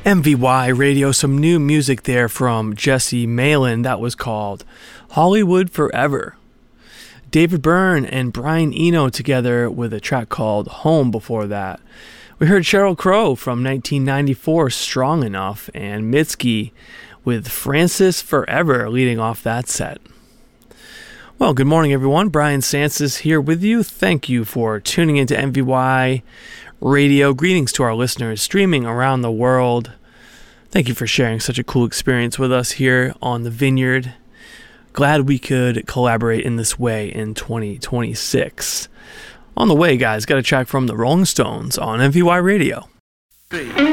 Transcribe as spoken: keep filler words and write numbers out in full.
M V Y Radio, some new music there from Jesse Malin. That was called Hollywood Forever. David Byrne and Brian Eno together with a track called Home before that. We heard Sheryl Crow from nineteen ninety-four, Strong Enough, and Mitski with Francis Forever leading off that set. Well, good morning, everyone. Brian Sansis here with you. Thank you for tuning into M V Y Radio. Greetings to our listeners streaming around the world. Thank you for sharing such a cool experience with us here on the Vineyard. Glad we could collaborate in this way in twenty twenty-six. On the way, guys, got a track from the Rolling Stones on M V Y Radio.